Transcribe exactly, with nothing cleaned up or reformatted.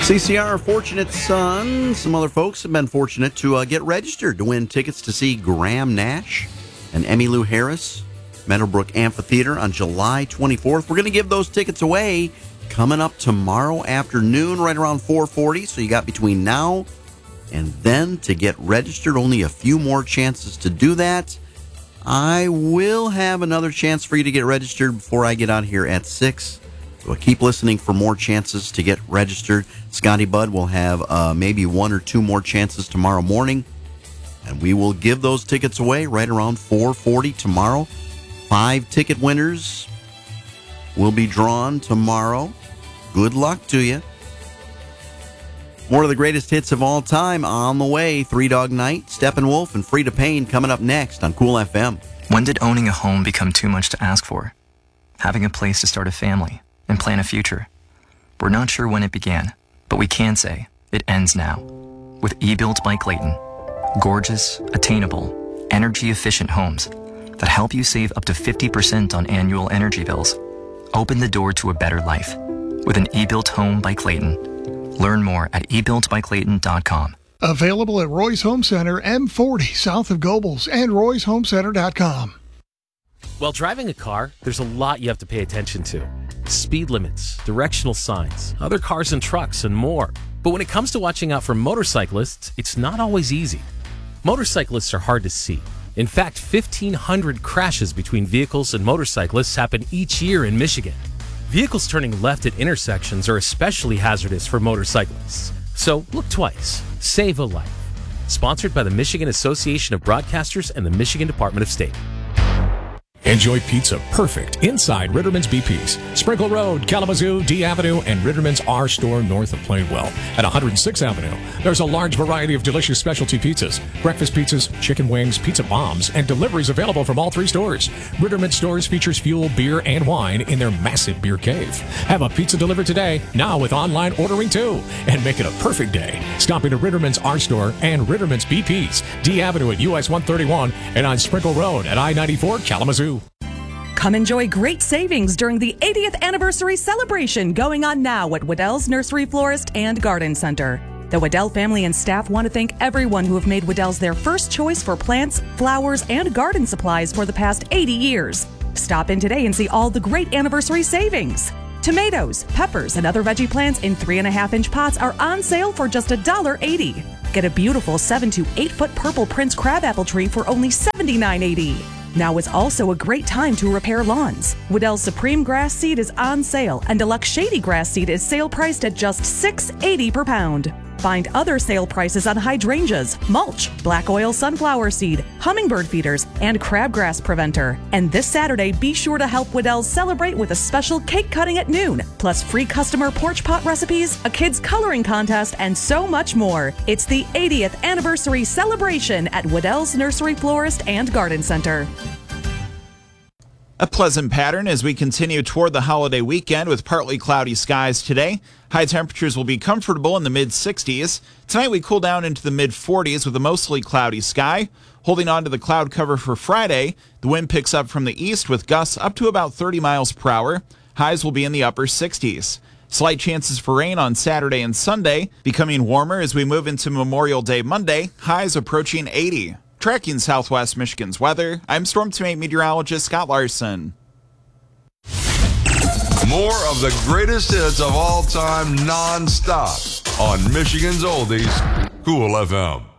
C C R Fortunate Son. Some other folks have been fortunate to uh, get registered to win tickets to see Graham Nash and Emmylou Harris, Meadowbrook Amphitheater on July twenty-fourth. We're going to give those tickets away coming up tomorrow afternoon, right around four forty. So you got between now and then to get registered. Only a few more chances to do that. I will have another chance for you to get registered before I get out here at six. So keep listening for more chances to get registered. Scotty Budd will have uh, maybe one or two more chances tomorrow morning. And we will give those tickets away right around four forty tomorrow. Five ticket winners will be drawn tomorrow. Good luck to you. More of the greatest hits of all time on the way. Three Dog Night, Steppenwolf, and Frida Payne coming up next on Cool F M. When did owning a home become too much to ask for? Having a place to start a family and plan a future. We're not sure when it began, but we can say it ends now. With eBuilt by Clayton. Gorgeous, attainable, energy-efficient homes that help you save up to fifty percent on annual energy bills. Open the door to a better life with an eBuilt home by Clayton. Learn more at e built by clayton dot com. Available at Roy's Home Center, M forty, south of Gobles, and roys home center dot com. While driving a car, there's a lot you have to pay attention to. Speed limits, directional signs, other cars and trucks, and more. But when it comes to watching out for motorcyclists, it's not always easy. Motorcyclists are hard to see. In fact, fifteen hundred crashes between vehicles and motorcyclists happen each year in Michigan. Vehicles turning left at intersections are especially hazardous for motorcyclists. So look twice. Save a life. Sponsored by the Michigan Association of Broadcasters and the Michigan Department of State. Enjoy pizza perfect inside Ritterman's B P's. Sprinkle Road, Kalamazoo, D Avenue, and Ritterman's R Store north of Plainwell. At one hundred sixth Avenue, there's a large variety of delicious specialty pizzas, breakfast pizzas, chicken wings, pizza bombs, and deliveries available from all three stores. Ritterman's stores features fuel, beer, and wine in their massive beer cave. Have a pizza delivered today, now with online ordering too, and make it a perfect day. Stop into Ritterman's R Store and Ritterman's B P's, D Avenue at U S one thirty-one, and on Sprinkle Road at I ninety-four, Kalamazoo. Come enjoy great savings during the eightieth anniversary celebration going on now at Waddell's Nursery Florist and Garden Center. The Waddell family and staff want to thank everyone who have made Waddell's their first choice for plants, flowers, and garden supplies for the past eighty years. Stop in today and see all the great anniversary savings. Tomatoes, peppers, and other veggie plants in three and a half inch pots are on sale for just one dollar eighty. Get a beautiful seven to eight foot purple Prince crabapple tree for only seventy-nine eighty. Now is also a great time to repair lawns. Waddell's Supreme Grass Seed is on sale, and Deluxe Shady Grass Seed is sale priced at just six eighty per pound. Find other sale prices on hydrangeas, mulch, black oil sunflower seed, hummingbird feeders, and crabgrass preventer. And this Saturday, be sure to help Waddell's celebrate with a special cake cutting at noon, plus free customer porch pot recipes, a kids coloring contest, and so much more. It's the eightieth anniversary celebration at Waddell's Nursery Florist and Garden Center. A pleasant pattern as we continue toward the holiday weekend with partly cloudy skies today. High temperatures will be comfortable in the mid sixties. Tonight we cool down into the mid forties with a mostly cloudy sky. Holding on to the cloud cover for Friday, the wind picks up from the east with gusts up to about thirty miles per hour. Highs will be in the upper sixties. Slight chances for rain on Saturday and Sunday, becoming warmer as we move into Memorial Day Monday, highs approaching eighty. Tracking Southwest Michigan's weather, I'm Storm Team meteorologist Scott Larson. More of the greatest hits of all time non-stop on Michigan's Oldies, Cool F M.